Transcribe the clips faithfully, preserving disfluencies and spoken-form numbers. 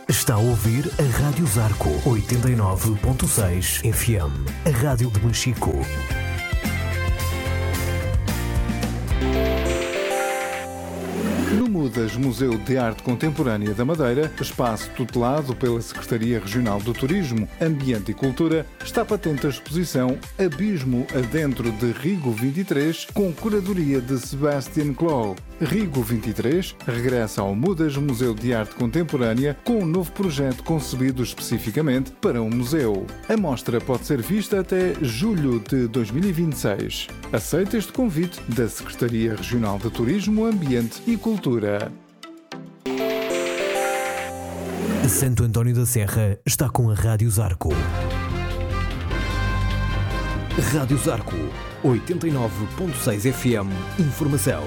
Está a ouvir a Rádio Zarco oitenta e nove ponto seis F M, a rádio de Machico. No Mudas Museu de Arte Contemporânea da Madeira, espaço tutelado pela Secretaria Regional do Turismo, Ambiente e Cultura, está patente a exposição Abismo Adentro de Rigo vinte e três, com curadoria de Sebastian Clow. Rigo vinte e três regressa ao Mudas Museu de Arte Contemporânea com um novo projeto concebido especificamente para um museu. A mostra pode ser vista até julho de dois mil e vinte e seis. Aceita este convite da Secretaria Regional de Turismo, Ambiente e Cultura. Santo António da Serra está com a Rádio Zarco. Rádio Zarco oitenta e nove ponto seis F M. Informação.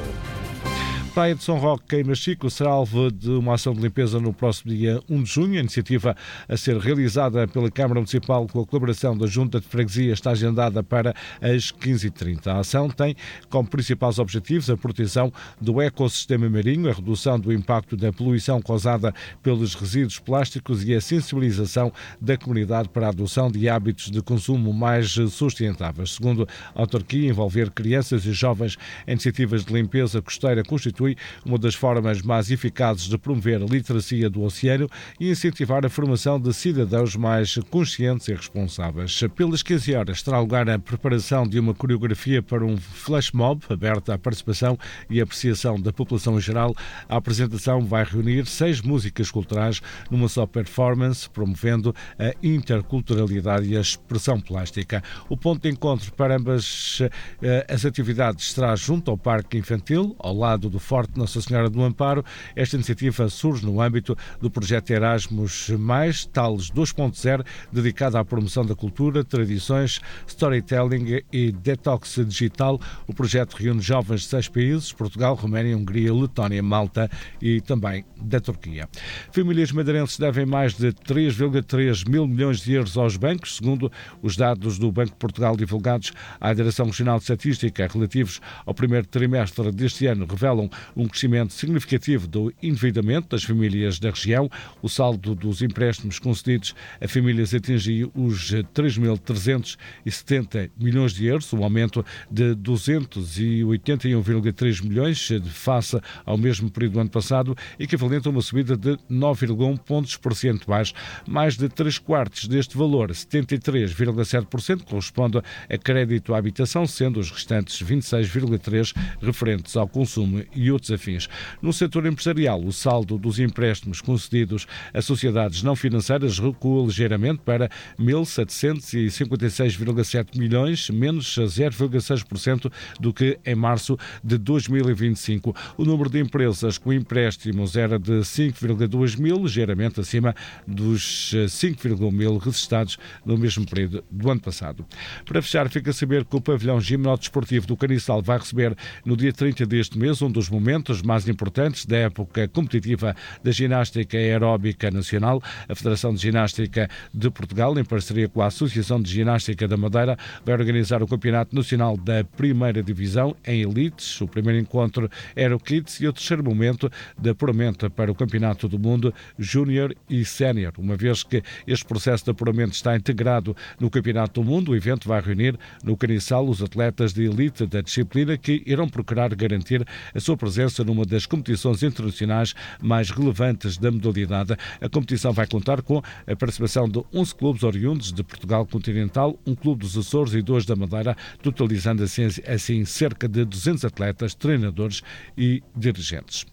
Praia de São Roque, em Machico, será alvo de uma ação de limpeza no próximo dia um de junho. A iniciativa a ser realizada pela Câmara Municipal com a colaboração da Junta de Freguesia está agendada para as quinze e trinta. A ação tem como principais objetivos a proteção do ecossistema marinho, a redução do impacto da poluição causada pelos resíduos plásticos e a sensibilização da comunidade para a adoção de hábitos de consumo mais sustentáveis. Segundo a autarquia, envolver crianças e jovens em iniciativas de limpeza costeira constitui uma das formas mais eficazes de promover a literacia do oceano e incentivar a formação de cidadãos mais conscientes e responsáveis. Pelas quinze horas terá lugar a preparação de uma coreografia para um flash mob aberta à participação e apreciação da população em geral. A apresentação vai reunir seis músicas culturais numa só performance, promovendo a interculturalidade e a expressão plástica. O ponto de encontro para ambas as atividades será junto ao Parque Infantil, ao lado do Forte Nossa Senhora do Amparo. Esta iniciativa surge no âmbito do projeto Erasmus Mais, Tales dois ponto zero, dedicado à promoção da cultura, tradições, storytelling e detox digital. O projeto reúne jovens de seis países: Portugal, Roménia, Hungria, Letónia, Malta e também da Turquia. Famílias madeirenses devem mais de três vírgula três mil milhões de euros aos bancos, segundo os dados do Banco de Portugal divulgados à Direção Regional de Estatística relativos ao primeiro trimestre deste ano, revelam um crescimento significativo do endividamento das famílias da região. O saldo dos empréstimos concedidos a famílias atingiu os três mil trezentos e setenta milhões de euros, um aumento de duzentos e oitenta e um vírgula três milhões face ao mesmo período do ano passado, equivalente a uma subida de nove vírgula um pontos percentuais. Mais de três quartos deste valor, setenta e três vírgula sete por cento, corresponde a crédito à habitação, sendo os restantes vinte e seis vírgula três por cento referentes ao consumo e outros afins. No setor empresarial, o saldo dos empréstimos concedidos a sociedades não financeiras recua ligeiramente para mil setecentos e cinquenta e seis vírgula sete milhões, menos zero vírgula seis por cento do que em março de dois mil e vinte e cinco. O número de empresas com empréstimos era de cinco vírgula dois mil, ligeiramente acima dos cinco vírgula um mil registados no mesmo período do ano passado. Para fechar, fica a saber que o pavilhão gimnodesportivo do Caniçal vai receber no dia trinta deste mês um dos momentos mais importantes da época competitiva da ginástica aeróbica nacional. A Federação de Ginástica de Portugal, em parceria com a Associação de Ginástica da Madeira, vai organizar o Campeonato Nacional da Primeira Divisão em Elites. O primeiro encontro era o Kids e o terceiro momento de apuramento para o Campeonato do Mundo Júnior e Sénior. Uma vez que este processo de apuramento está integrado no Campeonato do Mundo, o evento vai reunir no Caniçal os atletas de elite da disciplina que irão procurar garantir a sua presença numa das competições internacionais mais relevantes da modalidade. A competição vai contar com a participação de onze clubes oriundos de Portugal continental, um clube dos Açores e dois da Madeira, totalizando assim, assim cerca de duzentos atletas, treinadores e dirigentes.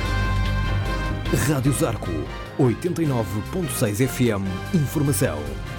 Rádio Zarco oitenta e nove ponto seis F M. Informação.